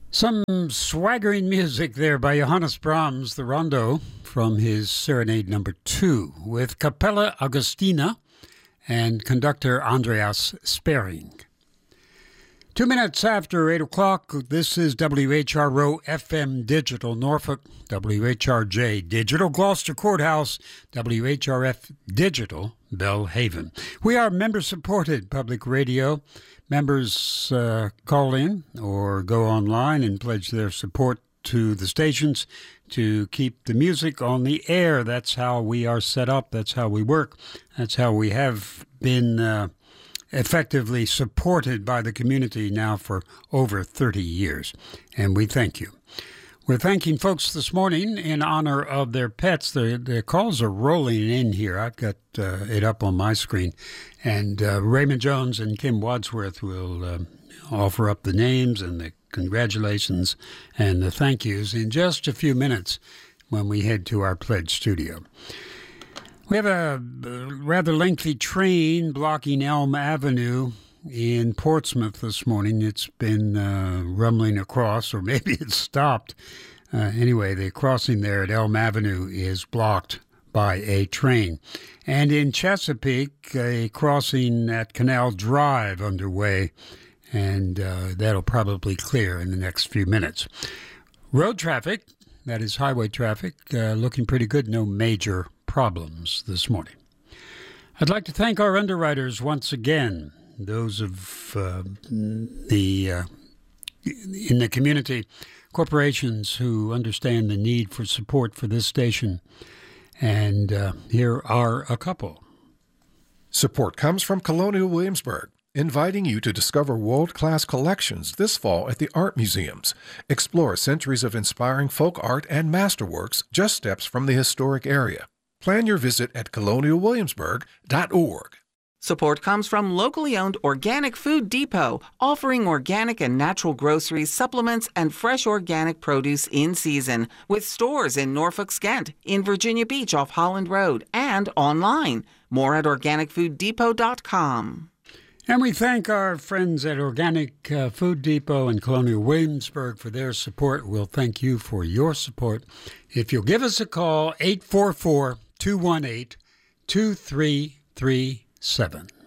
Some swaggering music there by Johannes Brahms, the Rondo, from his Serenade Number 2, with Capella Augustina and conductor Andreas Sparing. 2 minutes after 8 o'clock, this is WHRO FM Digital Norfolk, WHRJ Digital Gloucester Courthouse, WHRF Digital Belhaven. We are member-supported public radio. Members call in or go online and pledge their support to the stations to keep the music on the air. That's how we are set up. That's how we work. That's how we have been effectively supported by the community now for over 30 years. And we thank you. We're thanking folks this morning in honor of their pets. The calls are rolling in here. I've got it up on my screen. And Raymond Jones and Kim Wadsworth will offer up the names and the congratulations and the thank yous in just a few minutes when we head to our pledge studio. We have a rather lengthy train blocking Elm Avenue in Portsmouth this morning. It's been rumbling across, or maybe it's stopped. Anyway, the crossing there at Elm Avenue is blocked by a train. And in Chesapeake, a crossing at Canal Drive underway, and that'll probably clear in the next few minutes. Road traffic, that is highway traffic, looking pretty good. No major problems this morning. I'd like to thank our underwriters once again, those of in the community, corporations who understand the need for support for this station. And here are a couple. Support comes from Colonial Williamsburg, inviting you to discover world-class collections this fall at the art museums. Explore centuries of inspiring folk art and masterworks just steps from the historic area. Plan your visit at colonialwilliamsburg.org. Support comes from locally owned Organic Food Depot, offering organic and natural groceries, supplements, and fresh organic produce in season, with stores in Norfolk, Skent, in Virginia Beach off Holland Road, and online. More at organicfooddepot.com. And we thank our friends at Organic Food Depot in Colonial Williamsburg for their support. We'll thank you for your support. If you'll give us a call, 844-218-2337.